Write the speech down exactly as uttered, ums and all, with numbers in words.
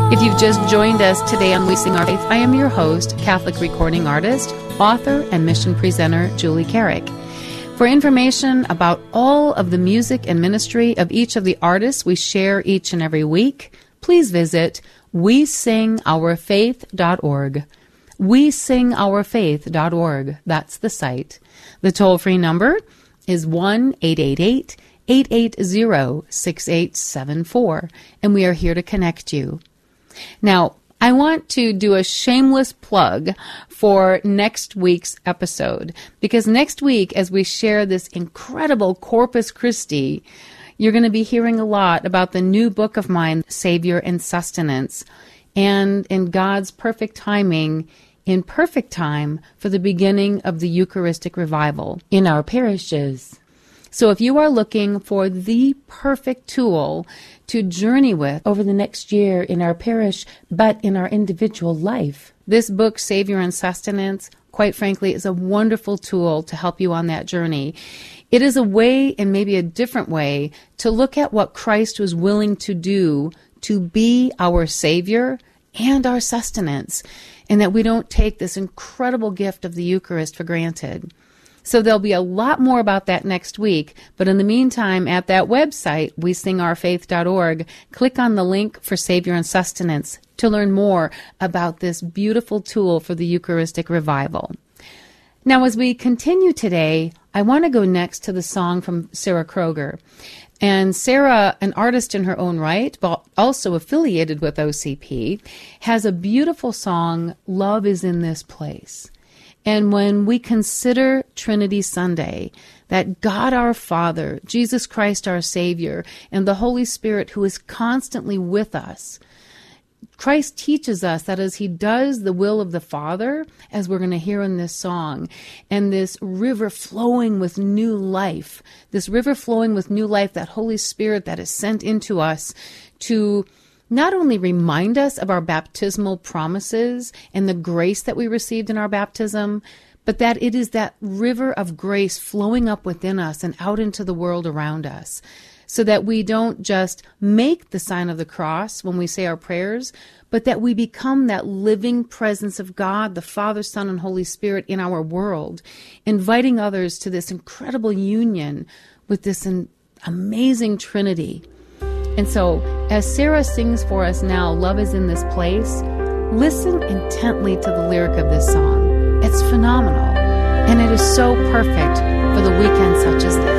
If you've just joined us today on We Sing Our Faith, I am your host, Catholic recording artist, author, and mission presenter, Julie Carrick. For information about all of the music and ministry of each of the artists we share each and every week, please visit we sing our faith dot org. we sing our faith dot org. That's the site. The toll-free number is one eight eight eight, eight eight zero, six eight seven four, and we are here to connect you. Now, I want to do a shameless plug for next week's episode, because next week, as we share this incredible Corpus Christi, you're going to be hearing a lot about the new book of mine, Savior and Sustenance, and in God's perfect timing, in perfect time for the beginning of the Eucharistic revival in our parishes. So if you are looking for the perfect tool to journey with over the next year in our parish, but in our individual life, this book, Savior and Sustenance, quite frankly, is a wonderful tool to help you on that journey. It is a way, and maybe a different way, to look at what Christ was willing to do to be our Savior and our sustenance, and that we don't take this incredible gift of the Eucharist for granted. So there'll be a lot more about that next week, but in the meantime, at that website, we sing our faith dot org, click on the link for Savior and Sustenance to learn more about this beautiful tool for the Eucharistic revival. Now, as we continue today, I want to go next to the song from Sarah Kroger. And Sarah, an artist in her own right, but also affiliated with O C P, has a beautiful song, Love is in This Place. And when we consider Trinity Sunday, that God our Father, Jesus Christ our Savior, and the Holy Spirit who is constantly with us, Christ teaches us that as he does the will of the Father, as we're going to hear in this song, and this river flowing with new life, this river flowing with new life, that Holy Spirit that is sent into us to not only remind us of our baptismal promises and the grace that we received in our baptism, but that it is that river of grace flowing up within us and out into the world around us, so that we don't just make the sign of the cross when we say our prayers, but that we become that living presence of God, the Father, Son, and Holy Spirit in our world, inviting others to this incredible union with this amazing Trinity. And so, as Sarah sings for us now, Love is in This Place, listen intently to the lyric of this song. It's phenomenal, and it is so perfect for the weekend such as this.